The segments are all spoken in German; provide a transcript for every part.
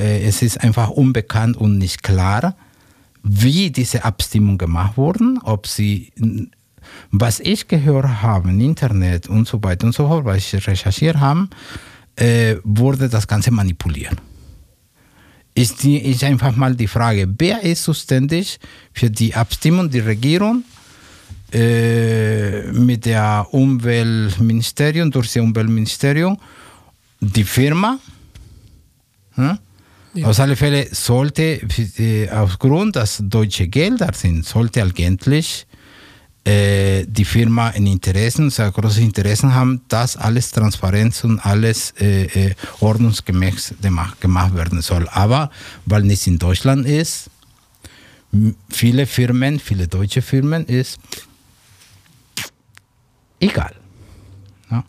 es ist einfach unbekannt und nicht klar, wie diese Abstimmung gemacht wurden, ob sie, was ich gehört habe im Internet und so weiter und so fort, was ich recherchiert habe, wurde das Ganze manipuliert. Ist einfach mal die Frage, wer ist zuständig für die Abstimmung, die Regierung mit der Umweltministerium, durch das Umweltministerium, die Firma. Ja? Auf alle Fälle sollte, aufgrund, dass deutsche Gelder sind, sollte eigentlich die Firma ein Interessen, sehr große Interessen haben, dass alles Transparenz und alles ordnungsgemäß gemacht werden soll. Aber weil nicht in Deutschland ist, viele deutsche Firmen ist egal. Ja.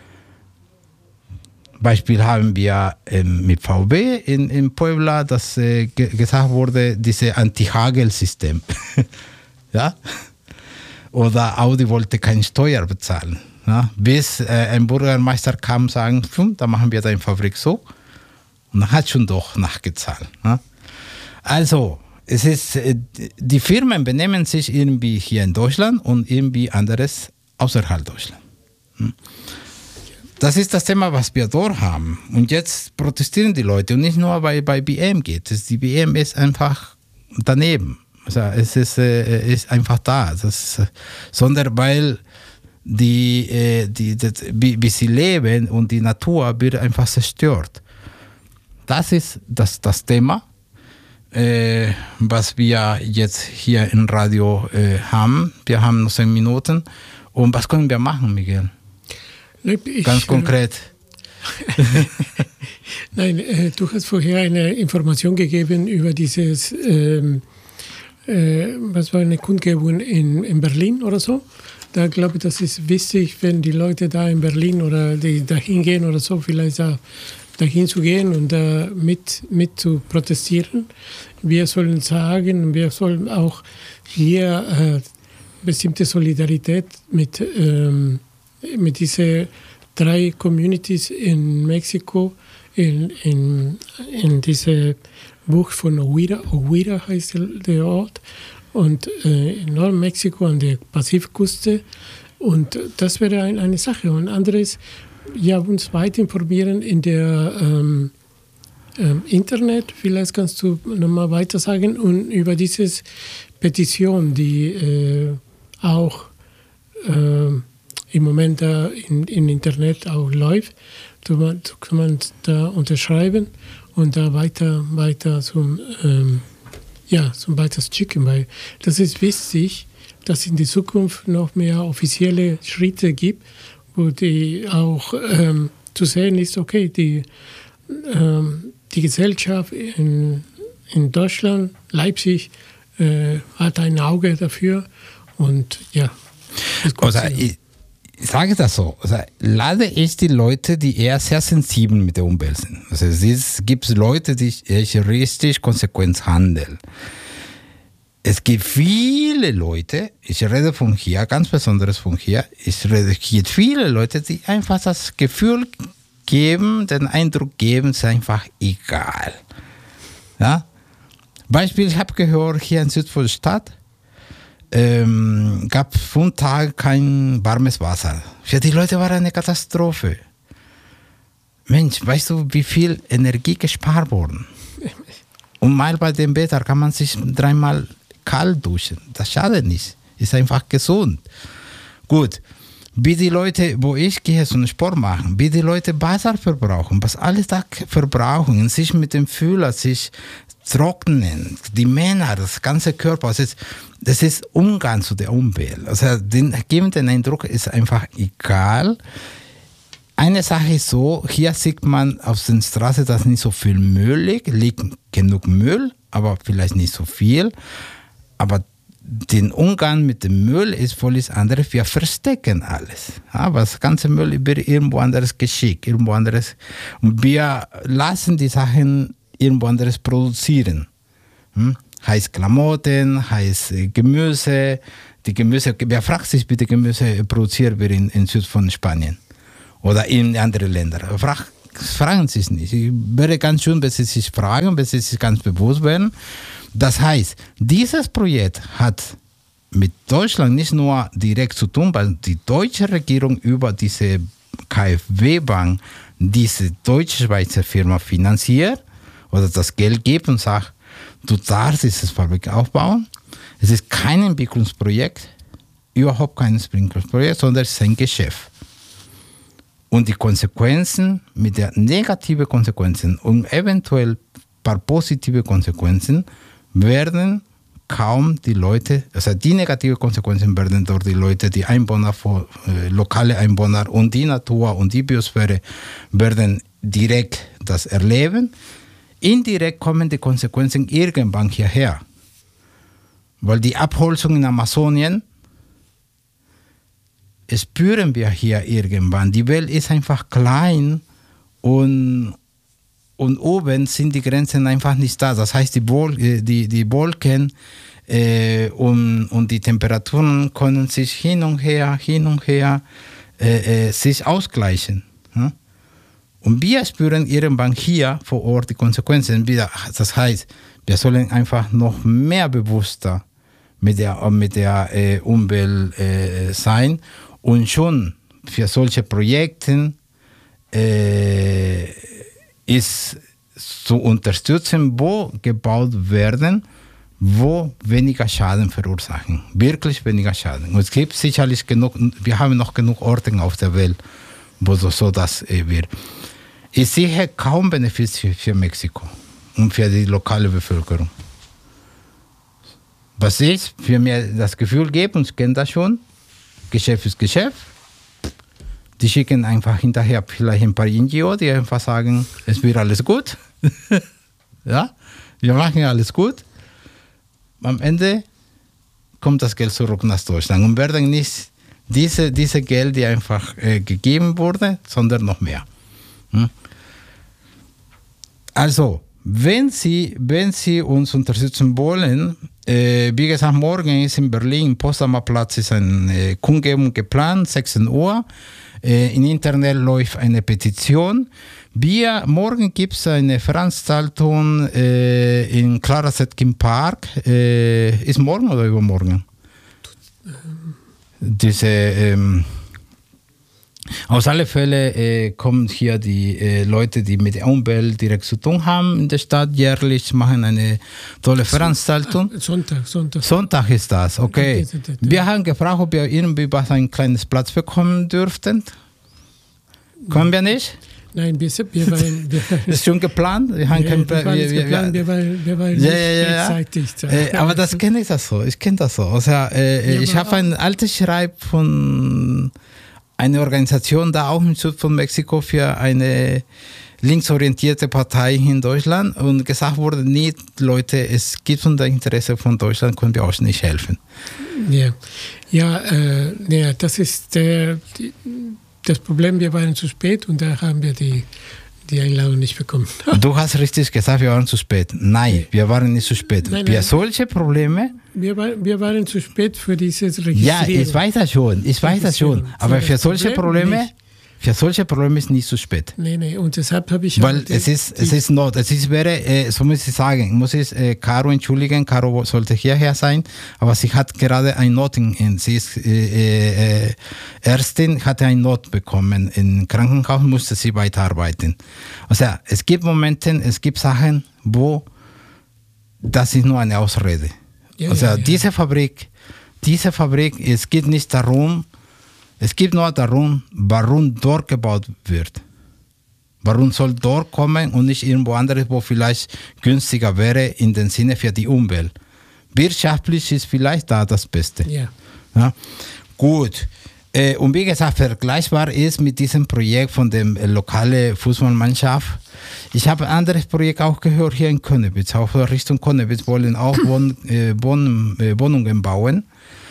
Beispiel haben wir mit VW in Puebla, dass gesagt wurde, dieses Anti-Hagel-System. Ja? Oder Audi wollte keine Steuer bezahlen. Ja? Bis ein Bürgermeister kam und sagen, da machen wir deine Fabrik so. Und dann hat schon doch nachgezahlt. Ja? Also, es ist, die Firmen benehmen sich irgendwie hier in Deutschland und irgendwie anderes außerhalb Deutschland. Das ist das Thema, was wir dort haben. Und jetzt protestieren die Leute. Und nicht nur bei BM geht es. Die BM ist einfach daneben. Also es ist einfach da. Sondern weil wie sie leben und die Natur wird einfach zerstört. Das ist das Thema, was wir jetzt hier im Radio haben. Wir haben noch 10 Minuten. Und was können wir machen, Miguel? Ganz konkret. Nein, du hast vorher eine Information gegeben über dieses, was war eine Kundgebung in Berlin oder so. Da glaube ich, das ist wichtig, wenn die Leute da in Berlin oder die da hingehen oder so, vielleicht dahin zu gehen und da mit zu protestieren. Wir sollen sagen, wir sollen auch hier bestimmte Solidarität mit diesen 3 Communities in Mexiko, in diese Bucht von Oaxaca heißt der Ort, und in Nordmexiko an der Pazifikküste. Und das wäre eine Sache. Und anderes, ja, uns weiter informieren in der Internet. Vielleicht kannst du nochmal weiter sagen und über diese Petition, die auch im Moment da im Internet auch läuft, kann man da unterschreiben und da weiter zum weiteres schicken, weil das ist wichtig, dass es in der Zukunft noch mehr offizielle Schritte gibt, wo die auch zu sehen ist, okay, die Gesellschaft in Deutschland, Leipzig, hat ein Auge dafür und ja. Also, ich sage das so, also, leider ist die Leute, die eher sehr sensibel mit der Umwelt sind. Also es gibt Leute, die richtig konsequent handeln. Es gibt viele Leute, ich rede von hier, ganz besonders von hier, es gibt viele Leute, die einfach das Gefühl geben, den Eindruck geben, es ist einfach egal. Ja? Beispiel, ich habe gehört, hier in Südstadt gab 5 Tage kein warmes Wasser. Für die Leute war eine Katastrophe. Mensch, weißt du, wie viel Energie gespart wurde? Und mal bei dem Wetter kann man sich 3-mal kalt duschen. Das schadet nicht. Ist einfach gesund. Gut. Wie die Leute, wo ich gehe, so einen Sport machen, wie die Leute Wasser verbrauchen, was alles da verbrauchen, sich mit dem Fühler, sich trocknen, die Männer, das ganze Körper, das ist Umgang zu der Umwelt. Also geben den Eindruck, ist einfach egal. Eine Sache ist so, hier sieht man auf der Straße, dass nicht so viel Müll liegt genug Müll, aber vielleicht nicht so viel. Aber den Umgang mit dem Müll ist völlig anderes. Wir verstecken alles. Aber das ganze Müll wird irgendwo anderes geschickt, irgendwo anderes. Und wir lassen die Sachen irgendwo anderes produzieren. Heißt Klamotten, heißt Gemüse. Wer fragt sich bitte, Gemüse produziert wird in Süd von Spanien oder in anderen Ländern? Fragt fragen Sie es nicht. Ich wäre ganz schön, wenn Sie sich fragen, wenn Sie sich ganz bewusst werden. Das heißt, dieses Projekt hat mit Deutschland nicht nur direkt zu tun, weil die deutsche Regierung über diese KfW-Bank diese deutsche-schweizer Firma finanziert oder das Geld gibt und sagt, du darfst diese Fabrik aufbauen. Es ist kein Entwicklungsprojekt, überhaupt kein Entwicklungsprojekt, sondern es ist ein Geschäft. Und die Konsequenzen, mit der negativen Konsequenzen und eventuell ein paar positive Konsequenzen, werden kaum die Leute, also die negativen Konsequenzen werden durch die Leute, die Einwohner, lokale Einwohner und die Natur und die Biosphäre werden direkt das erleben. Indirekt kommen die Konsequenzen irgendwann hierher. Weil die Abholzung in Amazonien spüren wir hier irgendwann. Die Welt ist einfach klein und oben sind die Grenzen einfach nicht da. Das heißt, die Wolken und die Temperaturen können sich hin und her sich ausgleichen. Ja? Und wir spüren irgendwann hier vor Ort die Konsequenzen wieder. Das heißt, wir sollen einfach noch mehr bewusster mit der Umwelt sein und schon für solche Projekte ist zu unterstützen, wo gebaut werden, wo weniger Schaden verursachen. Wirklich weniger Schaden. Und es gibt sicherlich genug, wir haben noch genug Orte auf der Welt, wo so das wird. Ich sehe kaum Benefits für Mexiko und für die lokale Bevölkerung. Was ich für mich das Gefühl gebe, und ich kenne das schon, Geschäft ist Geschäft. Die schicken einfach hinterher vielleicht ein paar NGO, die einfach sagen, es wird alles gut. Ja, wir machen alles gut. Am Ende kommt das Geld zurück nach Deutschland und werden nicht diese Geld, die einfach gegeben wurde, sondern noch mehr. Also, wenn Sie uns unterstützen wollen, wie gesagt, morgen ist in Berlin, im Potsdamer Platz, ist eine Kundgebung geplant, 16 Uhr. Im Internet läuft eine Petition. Morgen gibt es eine Veranstaltung in Clara Zetkin Park. Ist morgen oder übermorgen? Aus alle Fällen kommen hier die Leute, die mit der Umwelt direkt zu tun haben in der Stadt, jährlich machen eine tolle Veranstaltung. Sonntag ist das, okay. Wir haben gefragt, ob wir irgendwie ein kleines Platz bekommen dürften. Können wir nicht? Nein, wir wollen. Ist schon geplant? Wir haben wir wollen nicht rechtzeitig. Aber das kenne ich das so. Ich kenne das so. Also, ich habe ein altes Schreib von einer Organisation da auch im Süd von Mexiko für eine linksorientierte Partei in Deutschland und gesagt wurde, nee, Leute, es gibt unter Interesse von Deutschland, können wir euch nicht helfen. Ja, das ist das Problem, wir waren zu spät und da haben wir die Einladung nicht bekommen. Du hast richtig gesagt, wir waren zu spät. Nein, wir waren nicht zu spät. Für solche Probleme... Wir waren zu spät für dieses Registrieren. Ja, ich weiß das schon. Aber für solche Probleme... Für solche Probleme ist nicht zu spät. Nee, und deshalb habe ich... Weil es wäre, so muss ich sagen, muss ich Caro entschuldigen, Caro sollte hierher sein, aber sie hat gerade eine Not, sie ist Ärztin, hatte eine Not bekommen. Im Krankenhaus musste sie weiterarbeiten. Also es gibt Momente, es gibt Sachen, wo das ist nur eine Ausrede. Diese Fabrik, es geht nicht darum, es geht nur darum, warum dort gebaut wird. Warum soll dort kommen und nicht irgendwo anderes, wo vielleicht günstiger wäre in dem Sinne für die Umwelt. Wirtschaftlich ist vielleicht da das Beste. Ja? Gut. Und wie gesagt, vergleichbar ist mit diesem Projekt von der lokalen Fußballmannschaft. Ich habe ein anderes Projekt auch gehört hier in Konnewitz, auch Richtung Konnewitz wollen auch Wohnungen bauen.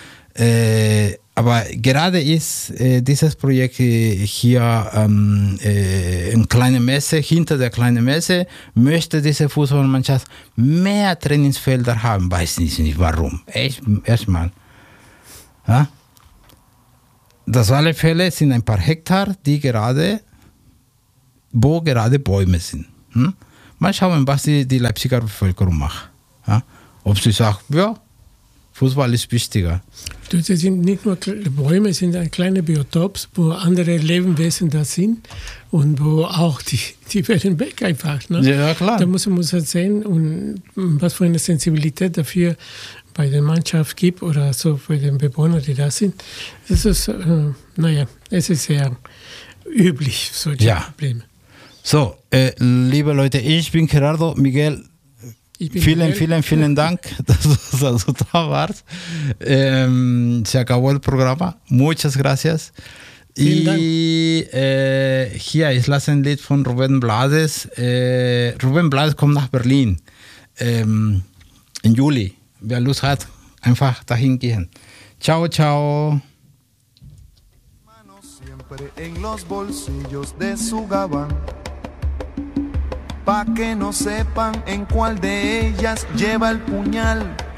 Aber gerade ist dieses Projekt hier in kleine Messe, hinter der kleinen Messe, möchte diese Fußballmannschaft mehr Trainingsfelder haben. Weiß nicht warum. Erstmal. Ja? Das alle Fälle sind ein paar Hektar, die gerade wo gerade Bäume sind. Mal schauen, was die Leipziger Bevölkerung macht. Ja? Ob sie sagt, ja, Fußball ist wichtiger. Das sind nicht nur Bäume, es sind kleine Biotops, wo andere Lebewesen da sind und wo auch die werden weg einfach. Ne? Ja, klar. Da muss man halt sehen, und was für eine Sensibilität dafür bei der Mannschaft gibt oder so für den Bewohnern, die da sind. Das ist, es ist sehr üblich, solche Probleme. So, liebe Leute, ich bin Gerardo. Miguel, vielen Dank, dass du da warst. Se acabó el programa. Muchas gracias. Y hier, ich lasse ein Lied von Rubén Blades. Rubén Blades kommt nach Berlin im Juli. Wer Lust hat, einfach dahin gehen. Ciao, ciao. Siempre en los bolsillos de su gabán, pa' que no sepan en cuál de ellas lleva el puñal.